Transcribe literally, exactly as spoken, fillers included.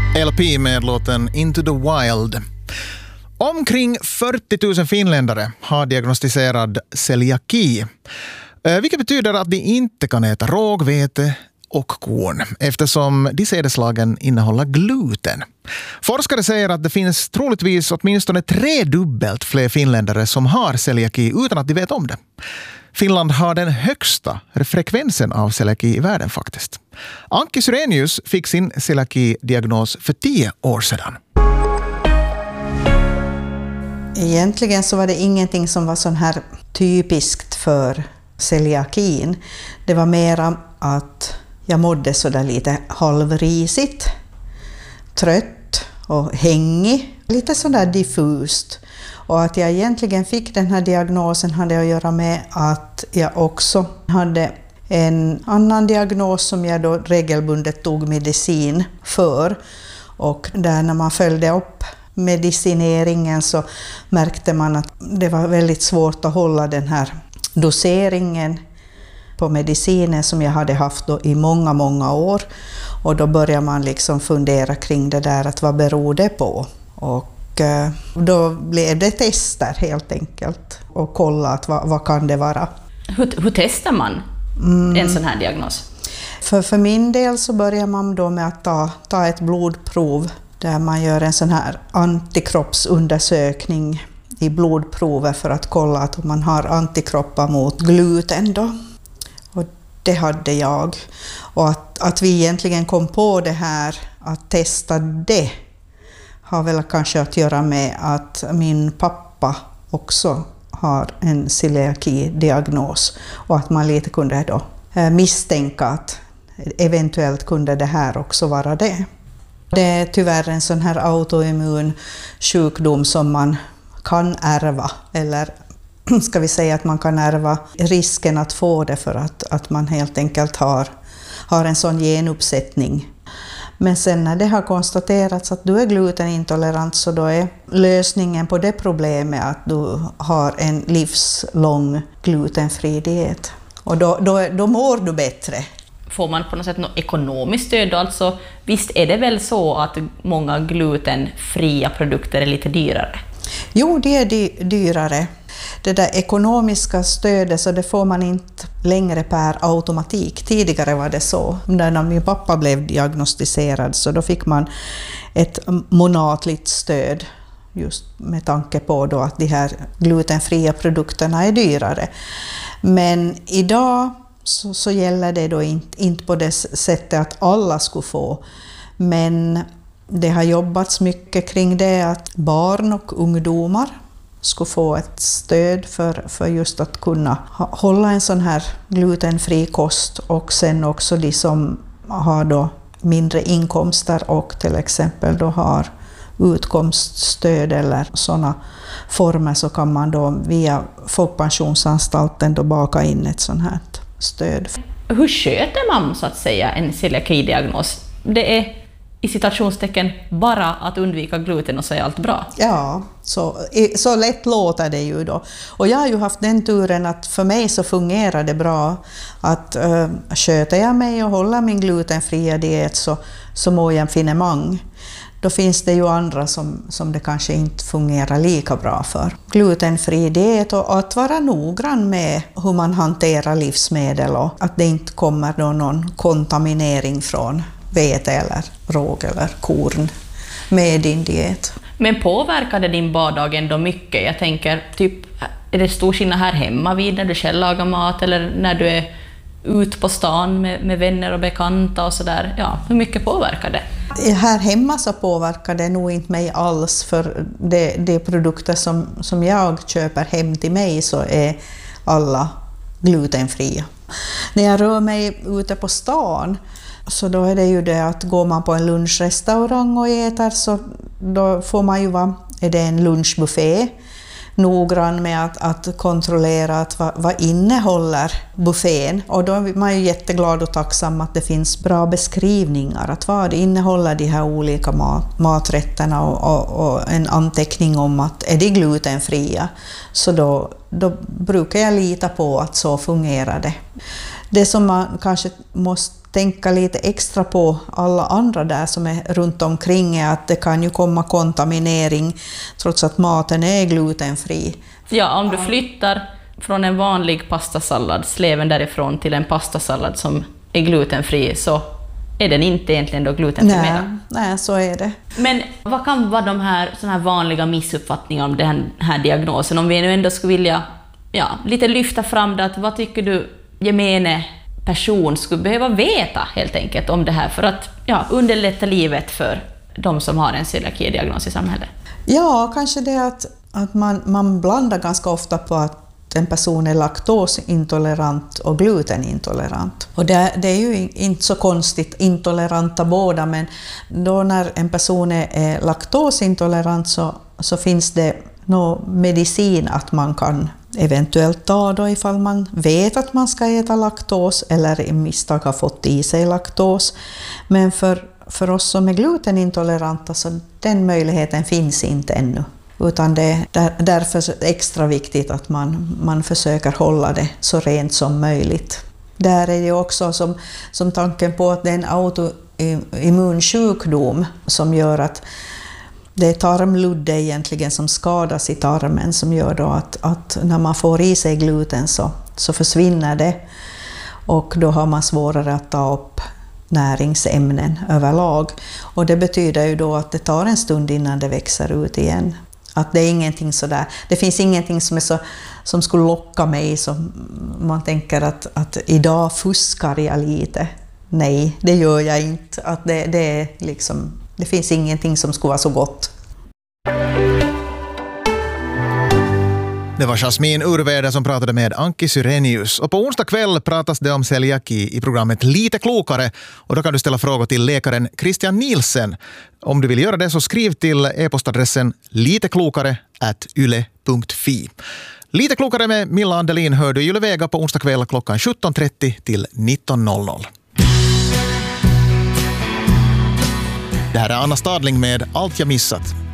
L P med låten Into the Wild. Omkring fyrtio tusen finländare har diagnostiserad celiaki, vilket betyder att de inte kan äta rågvete och korn eftersom de sädeslagen innehåller gluten. Forskare säger att det finns troligtvis åtminstone tredubbelt fler finländare som har celiaki utan att de vet om det. Finland har den högsta frekvensen av celiaki i världen faktiskt. Anki Syrenius fick sin celiaki-diagnos för tio år sedan. Egentligen så var det ingenting som var sån här typiskt för celiakin. Det var mera att jag mådde så där lite halvrisigt, trött och hängig, lite så där diffust. Och att jag egentligen fick den här diagnosen hade att göra med att jag också hade en annan diagnos som jag då regelbundet tog medicin för. Och där när man följde upp medicineringen så märkte man att det var väldigt svårt att hålla den här doseringen på medicinen som jag hade haft då i många, många år. Och då börjar man liksom fundera kring det där att vad beror det på? Och då blev det tester helt enkelt och kolla att vad, vad kan det vara. Hur, hur testar man mm. en sån här diagnos? För, för min del så börjar man då med att ta, ta ett blodprov där man gör en sån här antikroppsundersökning i blodprovet för att kolla att man har antikroppar mot gluten då. Och det hade jag. Och att, att vi egentligen kom på det här att testa det har väl kanske att göra med att min pappa också har en celiaki-diagnos och att man lite kunde då misstänka att eventuellt kunde det här också vara det. Det är tyvärr en sån här autoimmun sjukdom som man kan ärva, eller ska vi säga att man kan ärva risken att få det för att, att man helt enkelt har, har en sån genuppsättning. Men sen när det har konstaterats att du är glutenintolerant så då är lösningen på det problemet att du har en livslång glutenfri diet. Och då, då, då mår du bättre. Får man på något sätt något ekonomiskt stöd? Alltså, visst är det väl så att många glutenfria produkter är lite dyrare? Jo, det är dy- dyrare. Det där ekonomiska stödet så det får man inte längre per automatik. Tidigare var det så. När min pappa blev diagnostiserad så då fick man ett månatligt stöd just med tanke på då att de här glutenfria produkterna är dyrare. Men idag så, så gäller det då inte, inte på det sättet att alla skulle få. Men det har jobbats mycket kring det att barn och ungdomar skulle få ett stöd för, för just att kunna ha, hålla en sån här glutenfri kost, och sen också de som har då mindre inkomster och till exempel då har utkomststöd eller sådana former så kan man då via Folkpensionsanstalten då baka in ett sånt här stöd. Hur sköter man så att säga en celiaki-diagnos? Det är i citationstecken bara att undvika gluten och så är allt bra. Ja, så, så lätt låter det ju då. Och jag har ju haft den turen att för mig så fungerar det bra att äh, sköter jag mig och håller min glutenfria diet så, så mår jag finemang. Då finns det ju andra som, som det kanske inte fungerar lika bra för. Glutenfri diet och att vara noggrann med hur man hanterar livsmedel och att det inte kommer då någon kontaminering från vete eller råg eller korn med din diet. Men påverkar det din vardag ändå mycket? Jag tänker, typ, är det stor skillnad här hemma vid när du själv lagar mat eller när du är ut på stan med, med vänner och bekanta och sådär? Ja, hur mycket påverkar det? Här hemma så påverkar det nog inte mig alls, för de, de produkter som, som jag köper hem till mig så är alla glutenfria. När jag rör mig ute på stan så då är det ju det att går man på en lunchrestaurang och äter så då får man ju vara, är det en lunchbuffé, noggrann med att, att kontrollera att vad, vad innehåller buffén. Och då är man ju jätteglad och tacksam att det finns bra beskrivningar, att vad det innehåller de här olika mat, maträtterna och, och, och en anteckning om att är det glutenfria. Så då, då brukar jag lita på att så fungerar det. Det som man kanske måste tänka lite extra på alla andra där som är runt omkring, att det kan ju komma kontaminering trots att maten är glutenfri. Ja, om du flyttar från en vanlig pastasallad, sleven därifrån, till en pastasallad som är glutenfri, så är den inte egentligen då glutenfri nej, mer. Nej, så är det. Men vad kan vara de här, såna här vanliga missuppfattningar om den här diagnosen? Om vi nu ändå skulle vilja ja, lite lyfta fram det, att vad tycker du gemene person skulle behöva veta helt enkelt om det här för att ja, underlätta livet för de som har en celiaki-diagnos i samhället? Ja, kanske det att, att man, man blandar ganska ofta på att en person är laktosintolerant och glutenintolerant. Och det, det är ju inte så konstigt, intoleranta båda, men då när en person är laktosintolerant så, så finns det nå medicin att man kan eventuellt ta då ifall man vet att man ska äta laktos eller i misstag har fått i sig laktos. Men för, för oss som är glutenintoleranta så den möjligheten finns inte ännu. Utan det är där, därför extra viktigt att man, man försöker hålla det så rent som möjligt. Där är det också som, som tanken på att det är en autoimmunsjukdom som gör att det är tarmludde egentligen som skadas i tarmen, som gör då att, att när man får i sig gluten så, så försvinner det. Och då har man svårare att ta upp näringsämnen överlag. Och det betyder ju då att det tar en stund innan det växer ut igen. Att det är ingenting sådär, det finns ingenting som, är så, som skulle locka mig som man tänker att, att idag fuskar jag lite. Nej, det gör jag inte. Att det, det, är liksom, det finns ingenting som skulle vara så gott. Det var Jasmin Urvede som pratade med Anki Syrenius. Och på onsdag kväll pratas det om celiaki i programmet Lite klokare. Och då kan du ställa frågor till läkaren Christian Nielsen. Om du vill göra det så skriv till e-postadressen liteklokare at yle punkt fi. Lite klokare med Milla Andelin hör du i Yle Vega på onsdag kväll klockan sjutton trettio till nitton noll noll. Det här är Anna Stadling med Allt jag missat.